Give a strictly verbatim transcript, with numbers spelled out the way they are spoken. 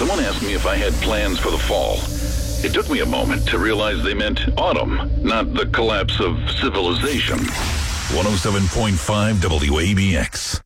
Someone asked me if I had plans for the fall. It took me a moment to realize they meant autumn, not the collapse of civilization. one oh seven point five W A B X.